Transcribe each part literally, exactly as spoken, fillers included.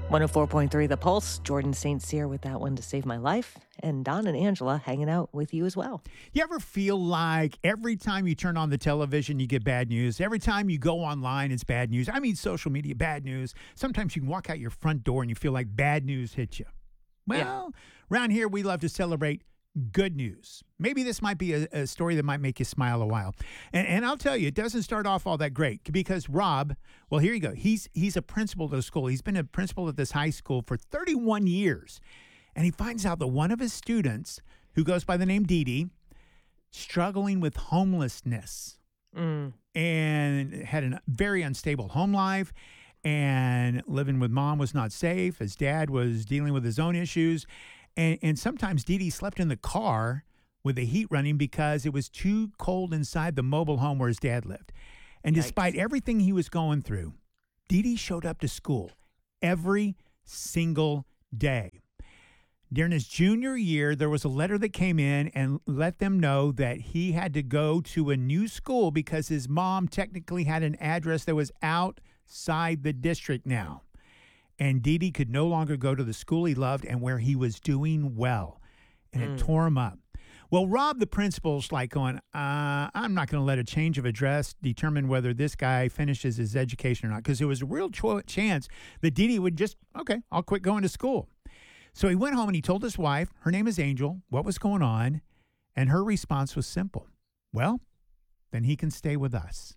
one oh four point three The Pulse. Jordan Saint Cyr with that one, To Save My Life. And Don and Angela hanging out with you as well. You ever feel like every time you turn on the television, you get bad news? Every time you go online, it's bad news. I mean, social media, bad news. Sometimes you can walk out your front door and you feel like bad news hit you. Well, yeah. Around here, we love to celebrate good news. Maybe this might be a, a story that might make you smile a while. And, and I'll tell you, it doesn't start off all that great because Rob, well, here you go. He's he's a principal at the school. He's been a principal at this high school for thirty-one years. And he finds out that one of his students, who goes by the name Dee Dee, struggling with homelessness mm. and had a very unstable home life, and living with mom was not safe. His dad was dealing with his own issues. And, and sometimes Dee Dee slept in the car with the heat running because it was too cold inside the mobile home where his dad lived. And Yikes. Despite everything he was going through, Dee Dee showed up to school every single day. During his junior year, there was a letter that came in and let them know that he had to go to a new school because his mom technically had an address that was outside the district now. And Dee Dee could no longer go to the school he loved and where he was doing well. And it mm. tore him up. Well, Rob, the principal's like going, uh, I'm not going to let a change of address determine whether this guy finishes his education or not, because there was a real cho- chance that Dee Dee would just, okay, I'll quit going to school. So he went home and he told his wife, her name is Angel, what was going on. And her response was simple. Well, then he can stay with us.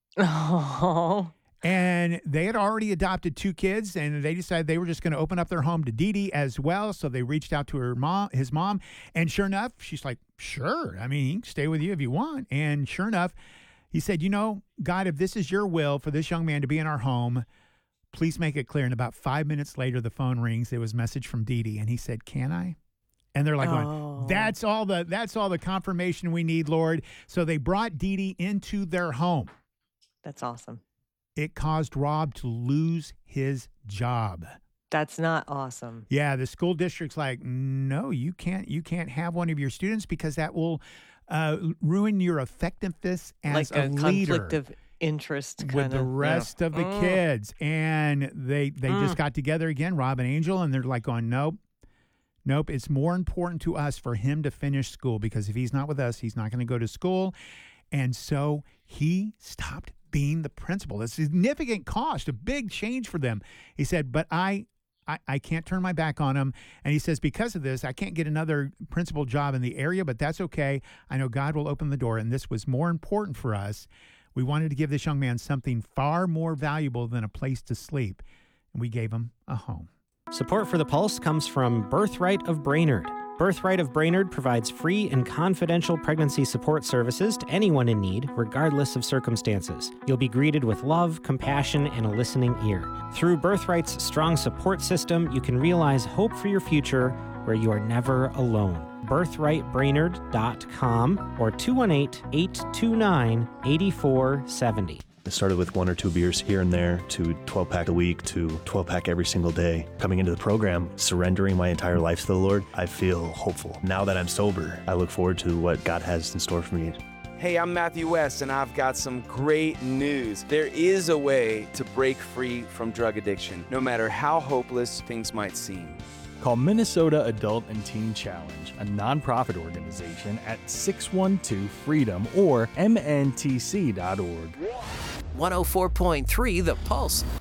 Oh. And they had already adopted two kids, and they decided they were just going to open up their home to Dee Dee as well. So they reached out to her mom, his mom, and sure enough, she's like, sure, I mean, he can stay with you if you want. And sure enough, he said, you know, God, if this is your will for this young man to be in our home, please make it clear. And about five minutes later, the phone rings. It was a message from Dee Dee, and he said, can I? And they're like, oh. going, that's all the that's all the confirmation we need, Lord. So they brought Dee Dee into their home. That's awesome. It caused Rob to lose his job. That's not awesome. Yeah, the school district's like, no, you can't. You can't have one of your students because that will uh, ruin your effectiveness as like a, a leader. Conflict of interest kinda, with the rest yeah. of the mm. kids. And they they mm. just got together again, Rob and Angel, and they're like going, nope, nope. It's more important to us for him to finish school because if he's not with us, he's not going to go to school. And so he stopped being the principal. A significant cost, a big change for them. He said, but I, I, I can't turn my back on him. And he says, because of this, I can't get another principal job in the area, but that's okay. I know God will open the door. And this was more important for us. We wanted to give this young man something far more valuable than a place to sleep. And we gave him a home. Support for The Pulse comes from Birthright of Brainerd. Birthright of Brainerd provides free and confidential pregnancy support services to anyone in need, regardless of circumstances. You'll be greeted with love, compassion, and a listening ear. Through Birthright's strong support system, you can realize hope for your future where you are never alone. birthright brainerd dot com or two one eight, eight two nine, eight four seven zero. It started with one or two beers here and there to twelve pack a week to twelve pack every single day. Coming into the program, surrendering my entire life to the Lord, I feel hopeful. Now that I'm sober, I look forward to what God has in store for me. Hey, I'm Matthew West, and I've got some great news. There is a way to break free from drug addiction, no matter how hopeless things might seem. Call Minnesota Adult and Teen Challenge, a nonprofit organization, at six one two freedom or M N T C dot org. one oh four point three The Pulse.